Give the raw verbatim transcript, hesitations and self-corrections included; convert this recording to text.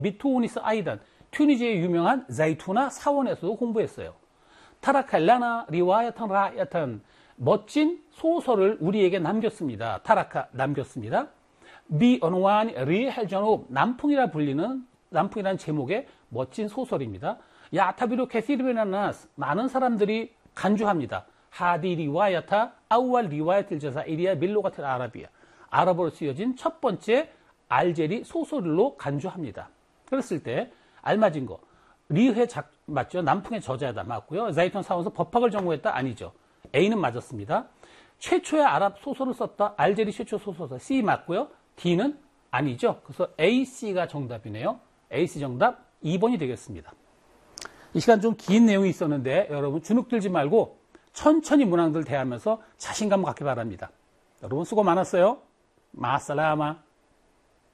비투니스 아이단, 튀니지의 유명한 자이투나 사원에서도 공부했어요. 타라칼라나 리와야탄 라야탄, 멋진 소설을 우리에게 남겼습니다. 타라카 남겼습니다. 비 언완 리헬전업, 남풍이라 불리는 남풍이라는 제목의 멋진 소설입니다. 야타비로 캐시르베나나스, 많은 사람들이 간주합니다. 하디 리와야타 아우알 리와야틸 제사 이리아 밀로가텔 아라비아, 아랍어로 쓰여진 첫 번째 알제리 소설로 간주합니다. 그랬을 때 알맞은 거 리회 작 맞죠? 남풍의 저자다 맞고요. 자이툰 사원에서 법학을 전공했다 아니죠. A는 맞았습니다. 최초의 아랍 소설을 썼다 알제리 최초 소설서 C 맞고요. D는 아니죠. 그래서 A, C가 정답이네요. A, C 정답 이 번이 되겠습니다. 이 시간 좀 긴 내용이 있었는데 여러분 주눅 들지 말고 천천히 문항들 대하면서 자신감 갖기 바랍니다. 여러분 수고 많았어요. 마살라마.